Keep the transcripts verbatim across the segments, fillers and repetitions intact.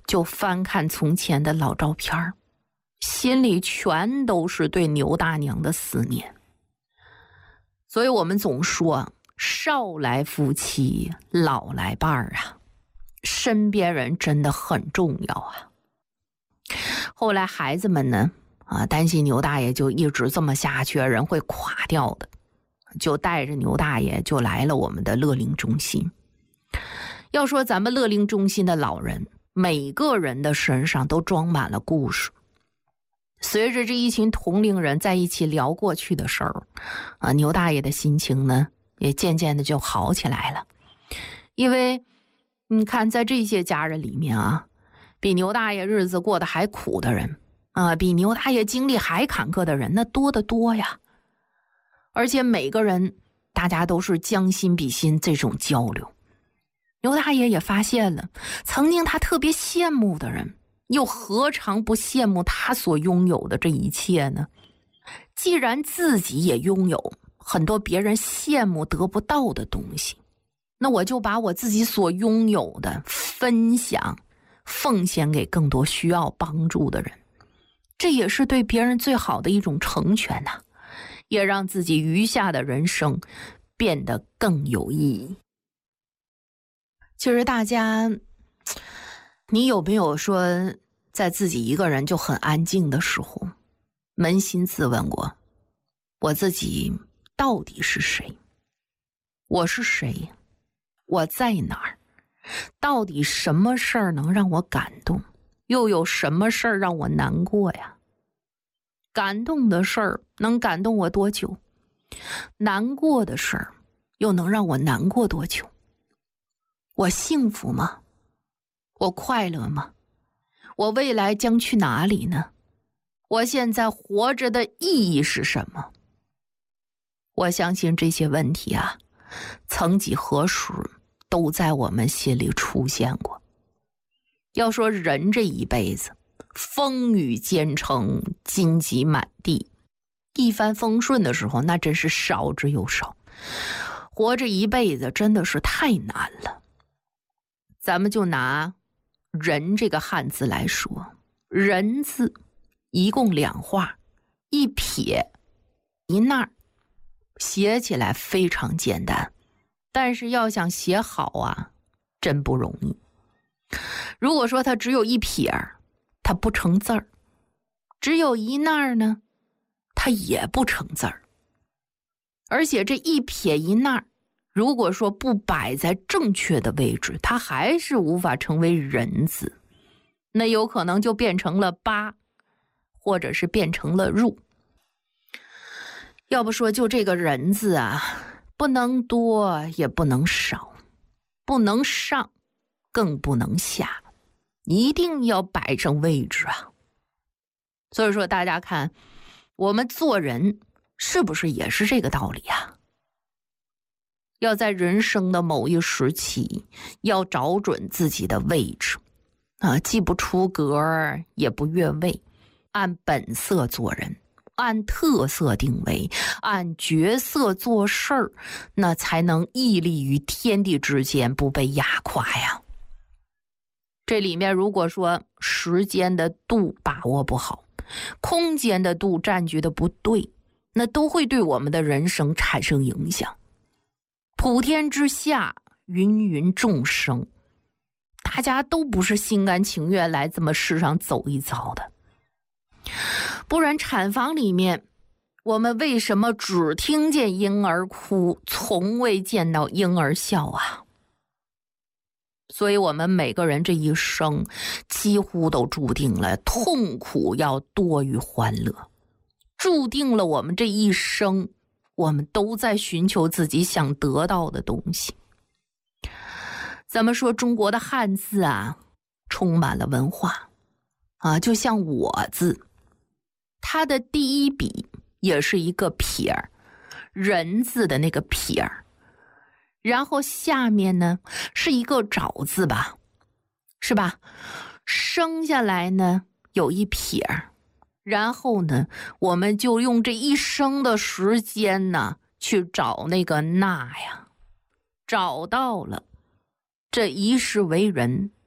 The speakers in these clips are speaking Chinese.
就翻看从前的老照片，心里全都是对牛大娘的思念。所以我们总说少来夫妻老来伴儿啊，身边人真的很重要啊。后来孩子们呢啊，担心牛大爷就一直这么下去人会垮掉的，就带着牛大爷就来了我们的乐龄中心。要说咱们乐龄中心的老人，每个人的身上都装满了故事。随着这一群同龄人在一起聊过去的事儿啊，牛大爷的心情呢也渐渐的就好起来了。因为你看在这些家人里面啊，比牛大爷日子过得还苦的人啊，比牛大爷经历还坎坷的人那多得多呀。而且每个人大家都是将心比心这种交流。牛大爷也发现了曾经他特别羡慕的人，又何尝不羡慕他所拥有的这一切呢？既然自己也拥有很多别人羡慕得不到的东西，那我就把我自己所拥有的分享奉献给更多需要帮助的人，这也是对别人最好的一种成全呐、啊，也让自己余下的人生变得更有意义。其实大家，你有没有说在自己一个人就很安静的时候，扪心自问过，我自己到底是谁？我是谁？我在哪儿？到底什么事儿能让我感动？又有什么事儿让我难过呀？感动的事儿能感动我多久？难过的事儿又能让我难过多久？我幸福吗？我快乐吗？我未来将去哪里呢？我现在活着的意义是什么？我相信这些问题啊，曾几何时都在我们心里出现过。要说人这一辈子风雨兼程，荆棘满地，一帆风顺的时候那真是少之又少。活着一辈子真的是太难了。咱们就拿人这个汉字来说，人字一共两画，一撇一捺，写起来非常简单，但是要想写好啊，真不容易。如果说它只有一撇，它不成字儿；只有一捺呢，它也不成字儿。而且这一撇一捺，如果说不摆在正确的位置，它还是无法成为人字，那有可能就变成了八，或者是变成了入。要不说就这个人字啊，不能多也不能少，不能上更不能下，一定要摆成位置啊。所以说大家看我们做人是不是也是这个道理啊？要在人生的某一时期要找准自己的位置啊，既不出格也不越位，按本色做人，按特色定位，按角色做事儿，那才能屹立于天地之间，不被压垮呀。这里面如果说时间的度把握不好，空间的度占据的不对，那都会对我们的人生产生影响。普天之下芸芸众生，大家都不是心甘情愿来这么世上走一遭的。不然产房里面我们为什么只听见婴儿哭，从未见到婴儿笑啊？所以我们每个人这一生几乎都注定了痛苦要多于欢乐，注定了我们这一生我们都在寻求自己想得到的东西。咱们说中国的汉字啊，充满了文化啊，就像我字，它的第一笔也是一个撇儿，人字的那个撇儿，然后下面呢是一个爪字吧，是吧？生下来呢有一撇儿，然后呢我们就用这一生的时间呢去找那个那呀，找到了，这一世为人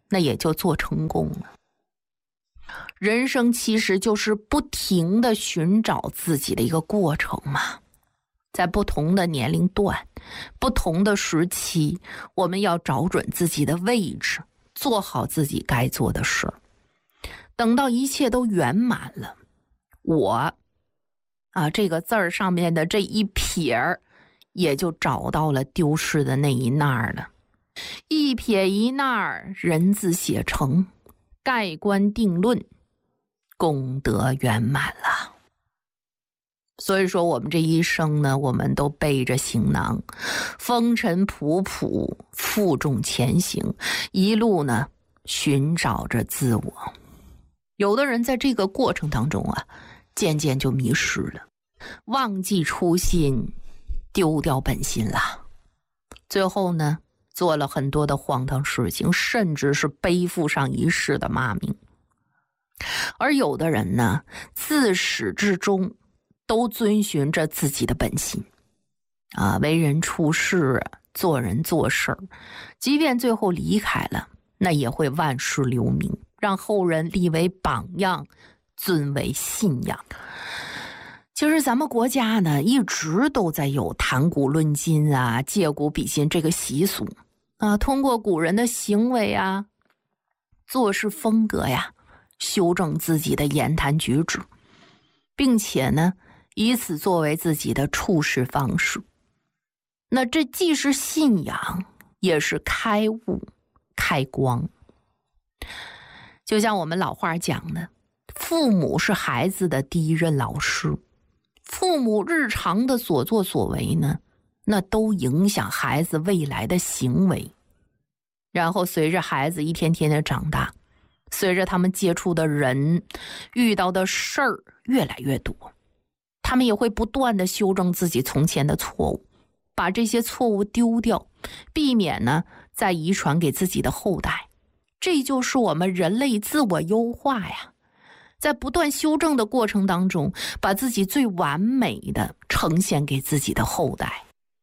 那也就做成功了。人生其实就是不停地寻找自己的一个过程嘛。在不同的年龄段、不同的时期，我们要找准自己的位置，做好自己该做的事。等到一切都圆满了，我啊这个字儿上面的这一撇儿，也就找到了丢失的那一捺儿了。一撇一捺儿，人字写成，盖棺定论，功德圆满了。所以说我们这一生呢，我们都背着行囊，风尘仆仆，负重前行，一路呢寻找着自我。有的人在这个过程当中啊，渐渐就迷失了，忘记初心，丢掉本心了。最后呢，做了很多的荒唐事情，甚至是背负上一世的骂名。而有的人呢，自始至终都遵循着自己的本心啊，为人处事，做人做事，即便最后离开了，那也会万世留名，让后人立为榜样，尊为信仰。其实咱们国家呢，一直都在有谈古论今啊，借古比今这个习俗啊，通过古人的行为啊、做事风格呀，修正自己的言谈举止，并且呢，以此作为自己的处事方式。那这既是信仰，也是开悟、开光。就像我们老话讲的，父母是孩子的第一任老师，父母日常的所作所为呢，那都影响孩子未来的行为。然后随着孩子一天天的长大，随着他们接触的人、遇到的事儿越来越多，他们也会不断的修正自己从前的错误，把这些错误丢掉，避免呢再遗传给自己的后代。这就是我们人类自我优化呀，在不断修正的过程当中，把自己最完美的呈现给自己的后代。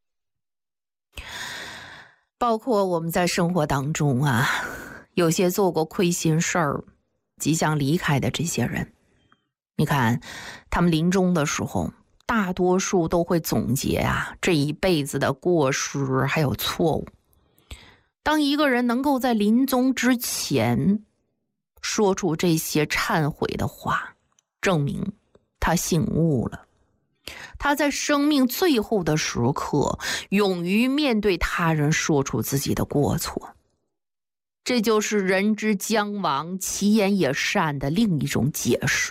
包括我们在生活当中啊，有些做过亏心事儿、即将离开的这些人，你看他们临终的时候，大多数都会总结啊这一辈子的过失还有错误。当一个人能够在临终之前说出这些忏悔的话，证明他醒悟了，他在生命最后的时刻勇于面对他人，说出自己的过错。这就是人之将亡，其言也善的另一种解释。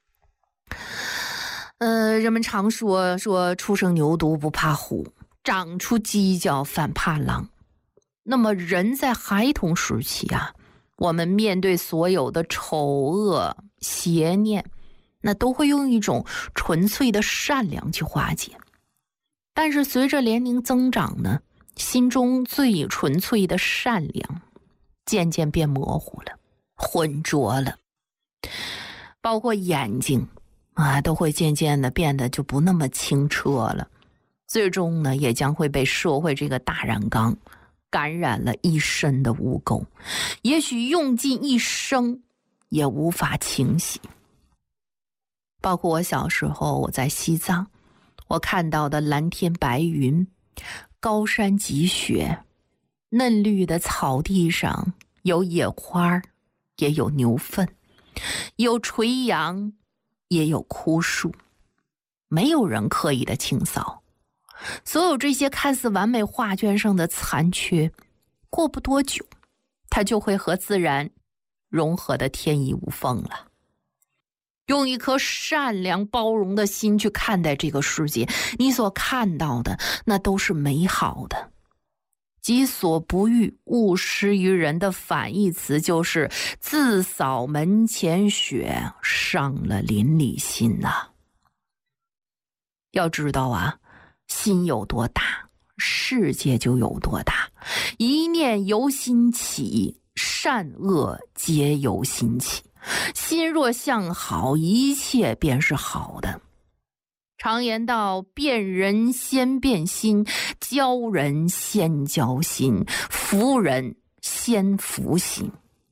呃，人们常说说初生牛犊不怕虎，长出犄角反怕狼。那么人在孩童时期啊，我们面对所有的丑恶邪念，那都会用一种纯粹的善良去化解。但是随着年龄增长呢，心中最纯粹的善良渐渐变模糊了，浑浊了，包括眼睛啊，都会渐渐的变得就不那么清澈了。最终呢，也将会被社会这个大染缸感染了一身的污垢，也许用尽一生也无法清洗。包括我小时候，我在西藏，我看到的蓝天白云，高山积雪，嫩绿的草地上有野花，也有牛粪，有垂杨，也有枯树，没有人刻意的清扫。所有这些看似完美画卷上的残缺，过不多久，它就会和自然融合的天衣无缝了。用一颗善良包容的心去看待这个世界，你所看到的那都是美好的。己所不欲，勿施于人的反义词就是自扫门前雪，伤了邻里心呐、啊。要知道啊，心有多大，世界就有多大。一念由心起，善恶皆由心起。心若向好，一切便是好的。常言道，变人先变心，教人先教心，服人先服心。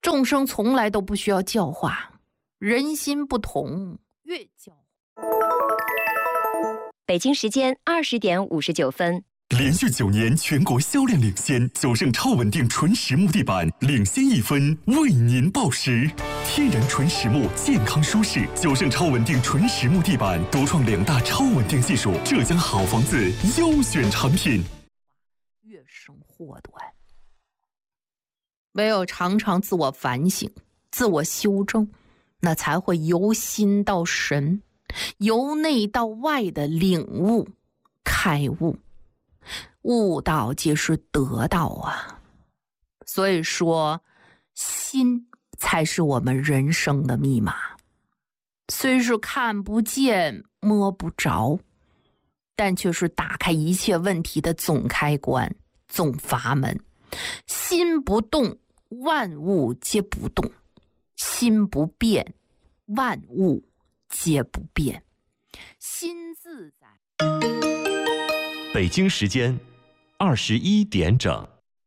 众生从来都不需要教化，人心不同，越教化。 北京时间二十点五十九分。 连续九年全国销量领先，九盛超稳定纯实木地板领先一分，为您报时。天然纯实木，健康舒适。九盛超稳定纯实木地板独创两大超稳定技术，浙江好房子优选产品。 越生祸端，唯有常常自我反省、自我修正，那才会由心到神，由内到外的领悟、开悟。悟道即是得道啊，所以说心才是我们人生的密码。虽是看不见摸不着，但却是打开一切问题的总开关、总阀门。心不动，万物皆不动；心不变，万物皆不变。心自在。 北京时间二十一点整。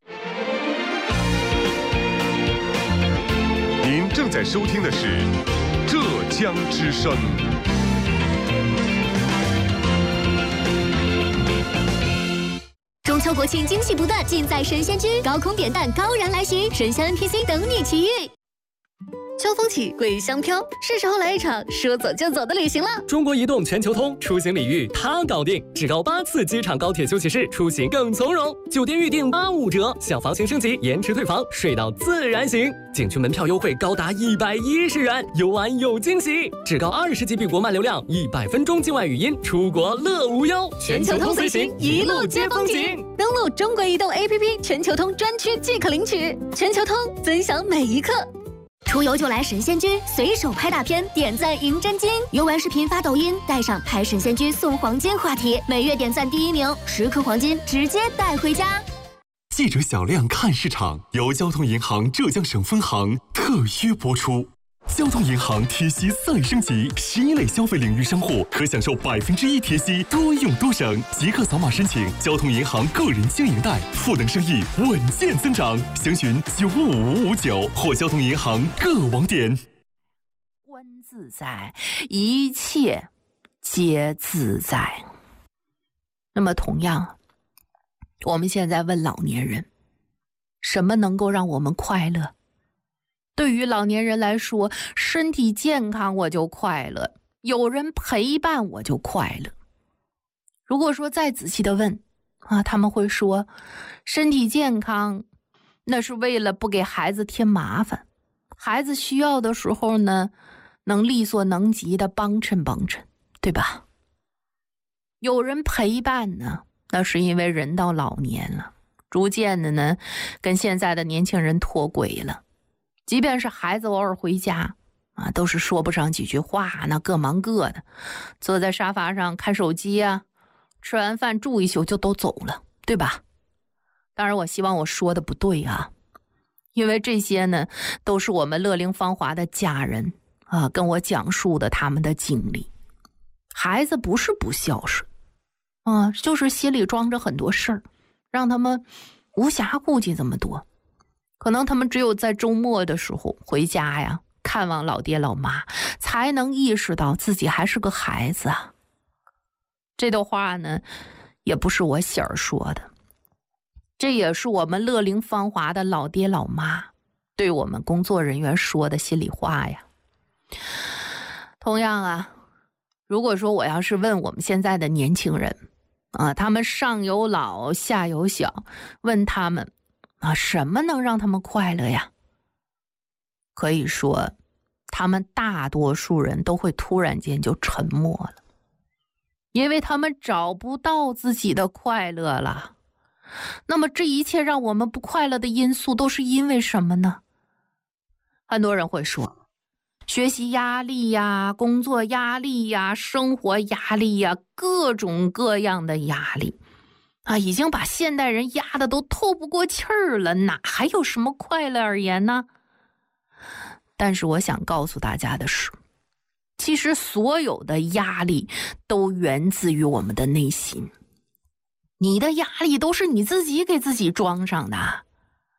您正在收听的是浙江之声。 中秋国庆惊喜不断，尽在神仙居，高空点弹，高燃来袭，神仙 N P C 等你奇遇。秋风起，桂香飘，是时候来一场说走就走的旅行了。 中国移动全球通出行礼遇它搞定，只高八次机场高铁休息室，出行更从容。酒店预订八五折，小房型升级延迟退房，睡到自然醒。景区门票优惠高达一百一十元，游玩有惊喜。只高二十 G B 国漫流量，一百分钟境外语音，出国乐无忧。 全球通随行，一路接风景。登录中国移动 A P P 全球通专区即可领取。全球通，分享每一刻。出游就来神仙居，随手拍大片，点赞赢真金。游玩视频发抖音，带上拍神仙居送黄金话题，每月点赞第一名，十颗黄金直接带回家。 记者小亮看市场，由交通银行浙江省分行特约播出。交通银行贴息再升级，十一类消费领域商户可享受百分之一贴息，多用多省。即刻扫码申请交通银行个人经营贷，赋能生意稳健增长。详询九五五五九或交通银行各网点。 观自在，一切皆自在。那么同样，我们现在问老年人，什么能够让我们快乐？对于老年人来说，身体健康我就快乐，有人陪伴我就快乐。如果说再仔细的问啊，他们会说，身体健康那是为了不给孩子添麻烦，孩子需要的时候呢，能力所能及的帮衬帮衬，对吧？有人陪伴呢，那是因为人到老年了，逐渐的呢，跟现在的年轻人脱轨了。即便是孩子偶尔回家啊，都是说不上几句话，那各忙各的，坐在沙发上看手机啊，吃完饭住一宿就都走了，对吧？当然我希望我说的不对啊，因为这些呢都是我们乐龄芳华的家人啊跟我讲述的他们的经历。孩子不是不孝顺啊，就是心里装着很多事儿，让他们无暇顾及这么多。可能他们只有在周末的时候回家呀，看望老爹老妈，才能意识到自己还是个孩子啊。这段话呢，也不是我喜儿说的，这也是我们乐龄芳华的老爹老妈对我们工作人员说的心里话呀。同样啊，如果说我要是问我们现在的年轻人啊，他们上有老下有小，问他们啊，什么能让他们快乐呀？可以说，他们大多数人都会突然间就沉默了，因为他们找不到自己的快乐了。那么这一切让我们不快乐的因素都是因为什么呢？很多人会说，学习压力呀，工作压力呀，生活压力呀，各种各样的压力啊，已经把现代人压得都透不过气儿了，哪还有什么快乐而言呢？但是我想告诉大家的是，其实所有的压力都源自于我们的内心。你的压力都是你自己给自己装上的。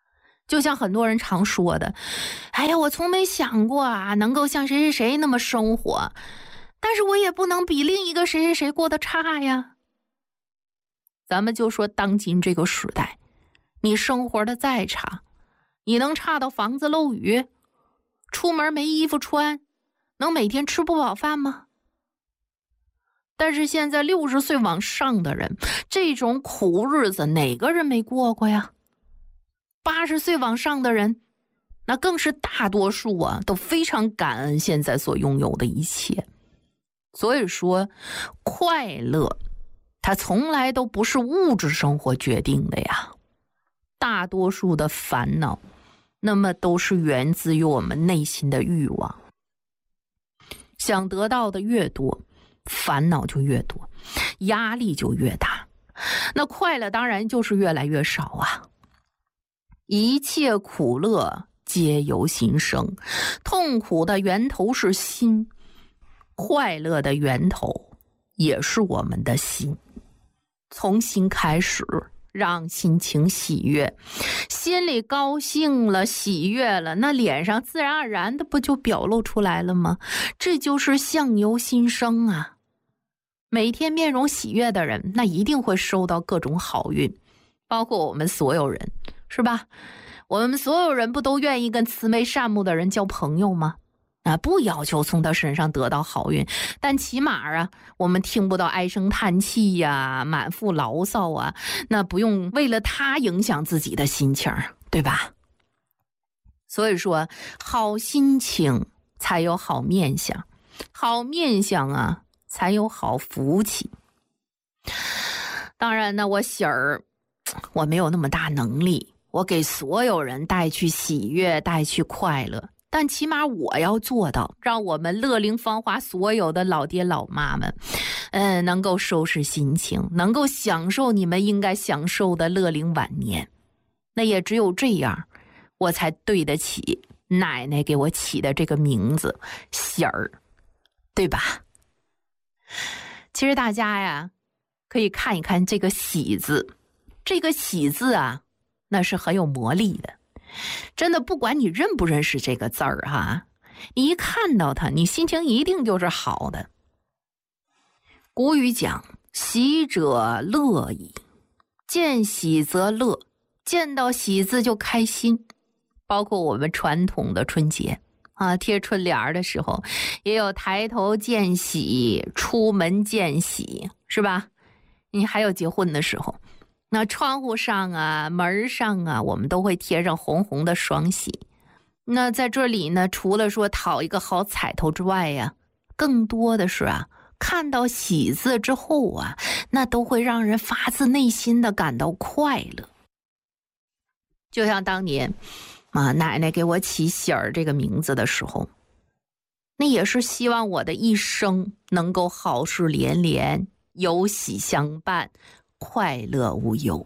就像很多人常说的，哎呀，我从没想过啊，能够像谁谁谁那么生活，但是我也不能比另一个谁谁谁过得差呀。咱们就说当今这个时代，你生活的再差，你能差到房子漏雨，出门没衣服穿，能每天吃不饱饭吗？但是现在六十岁往上的人，这种苦日子哪个人没过过呀？八十岁往上的人，那更是大多数啊，都非常感恩现在所拥有的一切。所以说，快乐它从来都不是物质生活决定的呀。大多数的烦恼，那么都是源自于我们内心的欲望。想得到的越多，烦恼就越多，压力就越大，那快乐当然就是越来越少啊。一切苦乐皆由心生，痛苦的源头是心，快乐的源头也是我们的心。从心开始，让心情喜悦，心里高兴了，喜悦了，那脸上自然而然的不就表露出来了吗？这就是相由心生啊。每天面容喜悦的人，那一定会收到各种好运，包括我们所有人，是吧？我们所有人不都愿意跟慈眉善目的人交朋友吗？啊，不要求从他身上得到好运，但起码啊，我们听不到唉声叹气呀、满腹牢骚啊，那不用为了他影响自己的心情，对吧？所以说，好心情才有好面相，好面相啊，才有好福气。当然呢，我喜儿，我没有那么大能力，我给所有人带去喜悦，带去快乐。但起码我要做到，让我们乐龄芳华所有的老爹老妈们，嗯，能够收拾心情，能够享受你们应该享受的乐龄晚年。那也只有这样，我才对得起奶奶给我起的这个名字喜儿，对吧？其实大家呀，可以看一看这个喜字，这个喜字啊，那是很有魔力的。真的，不管你认不认识这个字儿哈，你一看到它，你心情一定就是好的。古语讲，喜者乐矣，见喜则乐，见到喜字就开心。包括我们传统的春节啊，贴春联的时候，也有抬头见喜，出门见喜，是吧？你还有结婚的时候，那窗户上啊，门上啊，我们都会贴上红红的双喜。那在这里呢，除了说讨一个好彩头之外呀，更多的是啊，看到喜字之后啊，那都会让人发自内心的感到快乐。就像当年啊，奶奶给我起喜儿这个名字的时候，那也是希望我的一生能够好事连连，有喜相伴，快乐无忧。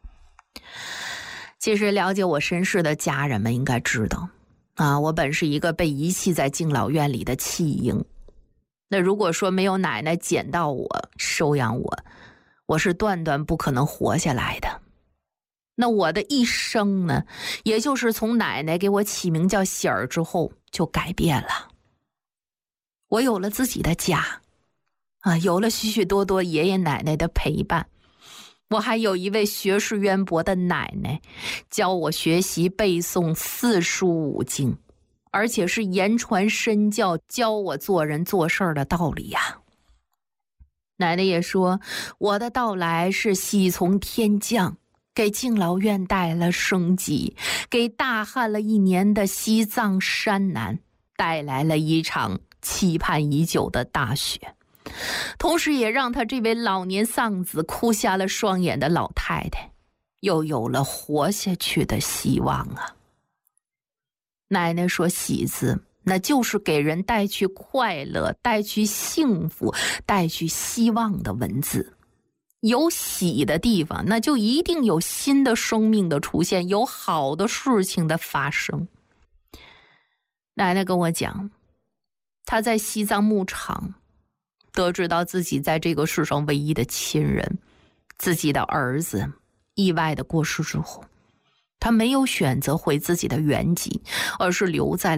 其实了解我身世的家人们应该知道啊，我本是一个被遗弃在敬老院里的弃婴。那如果说没有奶奶捡到我，收养我，我是断断不可能活下来的。那我的一生呢，也就是从奶奶给我起名叫喜儿之后就改变了。我有了自己的家啊，有了许许多多爷爷奶奶的陪伴，我还有一位学识渊博的奶奶，教我学习背诵四书五经，而且是言传身教，教我做人做事的道理呀。奶奶也说，我的到来是喜从天降，给敬老院带了生机，给大旱了一年的西藏山南带来了一场期盼已久的大雪，同时也让他这位老年丧子哭瞎了双眼的老太太又有了活下去的希望啊。奶奶说，喜字那就是给人带去快乐，带去幸福，带去希望的文字。有喜的地方，那就一定有新的生命的出现，有好的事情的发生。奶奶跟我讲，她在西藏牧场得知到自己在这个世上唯一的亲人，自己的儿子意外的过世之后， 他没有选择回自己的原籍，而是留在了